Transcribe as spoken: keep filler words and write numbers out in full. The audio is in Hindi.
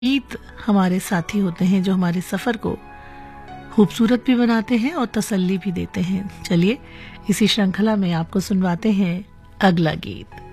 गीत हमारे साथी होते हैं जो हमारे सफर को खूबसूरत भी बनाते हैं और तसल्ली भी देते हैं। चलिए इसी श्रृंखला में आपको सुनवाते हैं अगला गीत।